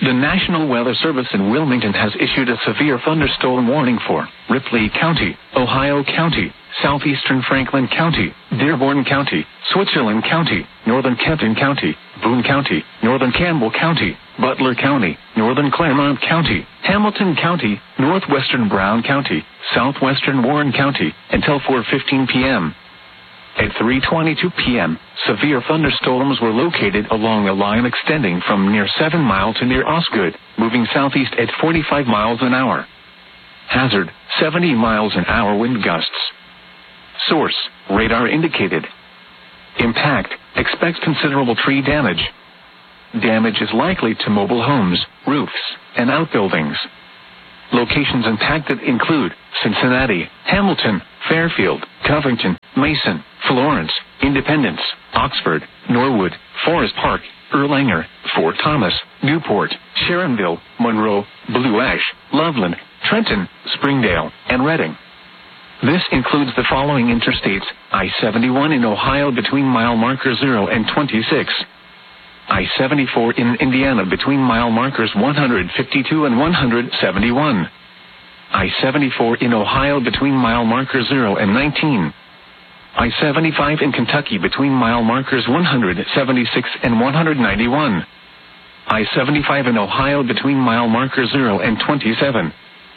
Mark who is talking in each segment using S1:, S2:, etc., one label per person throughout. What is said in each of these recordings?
S1: The National Weather Service in Wilmington has issued a severe thunderstorm warning for Ripley County, Ohio County, southeastern Franklin County, Dearborn County, Switzerland County, northern Kenton County, Boone County, northern Campbell County, Butler County, northern Claremont County, Hamilton County, northwestern Brown County, southwestern Warren County, until 4:15 p.m. At 3:22 p.m., severe thunderstorms were located along a line extending from near 7 Mile to near Osgood, moving southeast at 45 miles an hour. Hazard, 70 miles an hour wind gusts. Source, radar indicated. Impact, expects considerable tree damage. Damage is likely to mobile homes, roofs, and outbuildings. Locations impacted include Cincinnati, Hamilton, Fairfield, Covington, Mason, Florence, Independence, Oxford, Norwood, Forest Park, Erlanger, Fort Thomas, Newport, Sharonville, Monroe, Blue Ash, Loveland, Trenton, Springdale, and Reading. This includes the following interstates: I-71 in Ohio between mile marker 0 and 26. I-74 in Indiana between mile markers 152 and 171. I-74 in Ohio between mile markers 0 and 19. I-75 in Kentucky between mile markers 176 and 191. I-75 in Ohio between mile marker 0 and 27.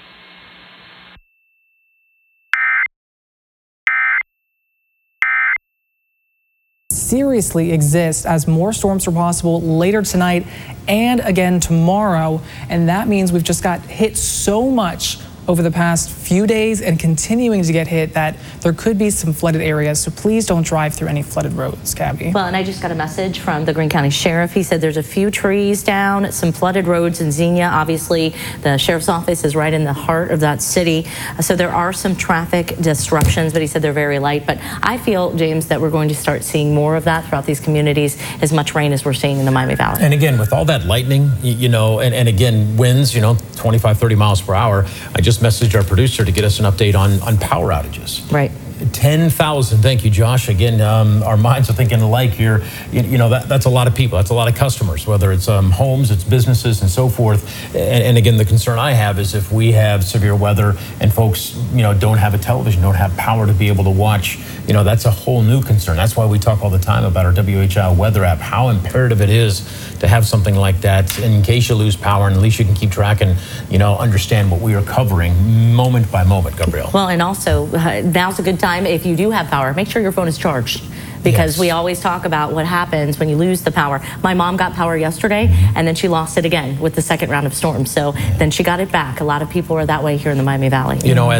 S2: Seriously exist as more storms are possible later tonight and again tomorrow, and that means we've just got hit so much over the past few days and continuing to get hit that there could be some flooded areas, so please don't drive through any flooded roads, Gabby.
S3: Well, and I just got a message from the Greene County Sheriff. He said there's a few trees down, some flooded roads in Xenia. Obviously, the Sheriff's Office is right in the heart of that city, so there are some traffic disruptions, but he said they're very light. But I feel, James, that we're going to start seeing more of that throughout these communities, as much rain as we're seeing in the Miami Valley.
S4: And again, with all that lightning, and again, winds, 25, 30 miles per hour, I just messaged our producer to get us an update on power outages.
S3: Right.
S4: 10,000. Thank you, Josh. Again, our minds are thinking alike here. That's a lot of people. That's a lot of customers, whether it's homes, it's businesses, and so forth. And again, the concern I have is if we have severe weather and folks, don't have a television, don't have power to be able to watch, that's a whole new concern. That's why we talk all the time about our WHI weather app, how imperative it is to have something like that in case you lose power, and at least you can keep track and, understand what we are covering moment by moment, Gabrielle.
S3: Well, and also, now's a good time, if you do have power, make sure your phone is charged. Because we always talk about what happens when you lose the power. My mom got power yesterday, and then she lost it again with the second round of storms. So then she got it back. A lot of people are that way here in the Miami Valley.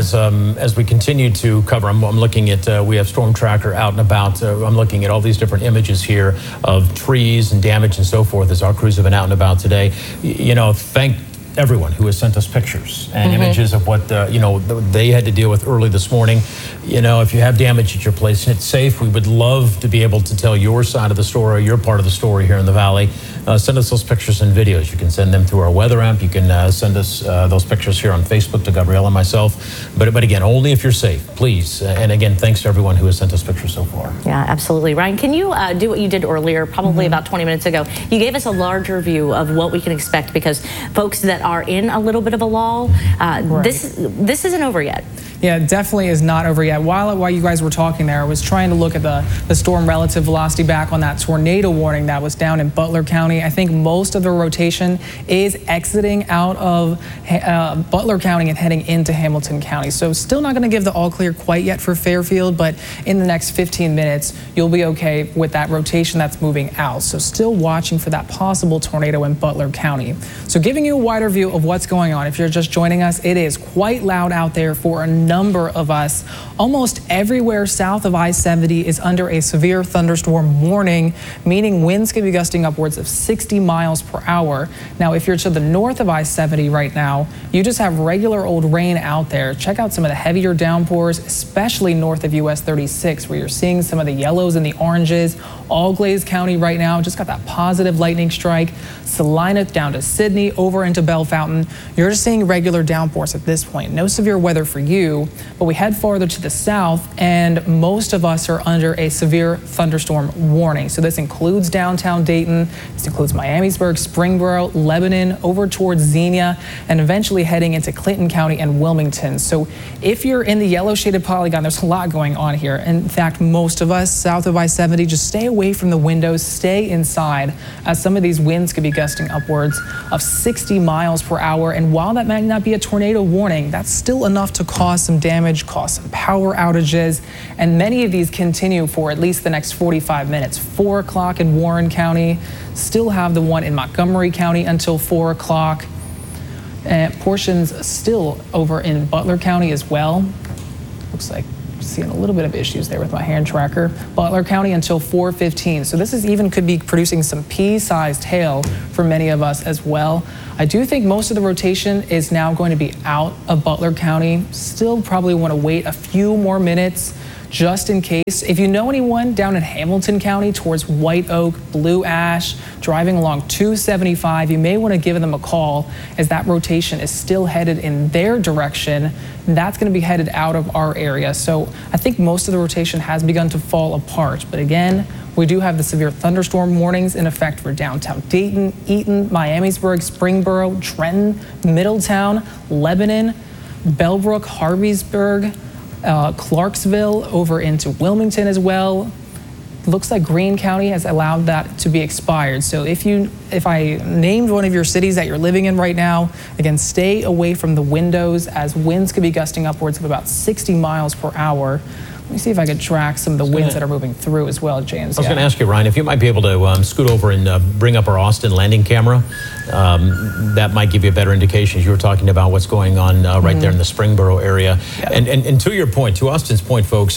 S4: As we continue to cover, I'm looking at, we have Storm Tracker out and about. I'm looking at all these different images here of trees and damage and so forth as our crews have been out and about today. Thank everyone who has sent us pictures and images of what they had to deal with early this morning. If you have damage at your place and it's safe, we would love to be able to tell your side of the story, your part of the story here in the Valley. Send us those pictures and videos. You can send them through our weather app. You can send us those pictures here on Facebook to Gabrielle and myself. But again, only if you're safe, please. And again, thanks to everyone who has sent us pictures so far.
S3: Yeah, absolutely. Ryan, can you do what you did earlier, probably about 20 minutes ago? You gave us a larger view of what we can expect, because folks that are in a little bit of a lull, this isn't over yet.
S2: Yeah, it definitely is not over yet. While you guys were talking there, I was trying to look at the storm relative velocity back on that tornado warning that was down in Butler County. I think most of the rotation is exiting out of Butler County and heading into Hamilton County. So still not going to give the all clear quite yet for Fairfield, but in the next 15 minutes, you'll be okay with that rotation that's moving out. So still watching for that possible tornado in Butler County. So giving you a wider view of what's going on. If you're just joining us, it is quite loud out there for a number of us. Almost everywhere south of I-70 is under a severe thunderstorm warning, meaning winds could be gusting upwards of 60 miles per hour. Now, if you're to the north of I-70 right now, you just have regular old rain out there. Check out some of the heavier downpours, especially north of US 36, where you're seeing some of the yellows and the oranges. All Glaze County right now just got that positive lightning strike. Salina down to Sydney, over into Bellefontaine. You're just seeing regular downpours at this point. No severe weather for you. 2, but we head farther to the south, and most of us are under a severe thunderstorm warning. So this includes downtown Dayton, this includes Miamisburg, Springboro, Lebanon, over towards Xenia, and eventually heading into Clinton County and Wilmington. So if you're in the yellow shaded polygon, there's a lot going on here. In fact, most of us south of I-70, just stay away from the windows, stay inside, as some of these winds could be gusting upwards of 60 miles per hour. And while that might not be a tornado warning, that's still enough to cause some damage, cause some power outages, and many of these continue for at least the next 45 minutes. 4 o'clock in Warren County, still have the one in Montgomery County until 4 o'clock. Portions still over in Butler County as well. Looks like seeing a little bit of issues there with my hand tracker. Butler County until 4:15. So this is even could be producing some pea-sized hail for many of us as well. I do think most of the rotation is now going to be out of Butler County. Still probably want to wait a few more minutes just in case. If you know anyone down in Hamilton County towards White Oak, Blue Ash, driving along 275, you may want to give them a call as that rotation is still headed in their direction. That's going to be headed out of our area. So I think most of the rotation has begun to fall apart. But again, we do have the severe thunderstorm warnings in effect for downtown Dayton, Eaton, Miamisburg, Springboro, Trenton, Middletown, Lebanon, Bellbrook, Harveysburg, Clarksville, over into Wilmington as well. Looks like Greene County has allowed that to be expired. So if I named one of your cities that you're living in right now, again, stay away from the windows as winds could be gusting upwards of about 60 miles per hour. Let me see if I could track some of the winds that are moving through as well, James.
S4: I was going to ask you, Ryan, if you might be able to scoot over and bring up our Austin landing camera. That might give you a better indication as you were talking about what's going on right there in the Springboro area. Yeah. And to your point, to Austin's point, folks,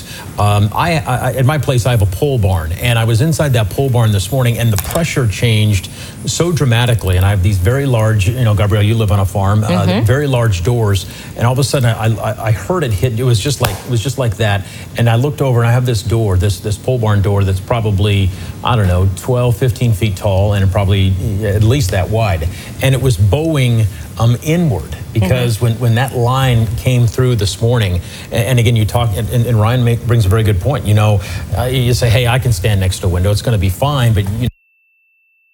S4: I at my place I have a pole barn, and I was inside that pole barn this morning, and the pressure changed so dramatically. And I have these very large, Gabrielle, you live on a farm, very large doors, and all of a sudden I heard it hit. It was just like that. And I looked over and I have this door, this pole barn door that's probably, I don't know, 12, 15 feet tall and probably at least that wide. And it was bowing inward because when that line came through this morning, and again, you talk, and Ryan brings a very good point. You say, hey, I can stand next to a window. It's going to be fine, but